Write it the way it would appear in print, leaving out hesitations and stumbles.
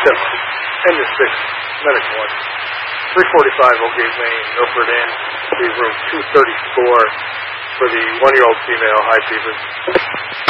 End of 6, medic 1. 345 Oakgate Lane, Milford Inn, room 234 for the 1-year-old female high fevers.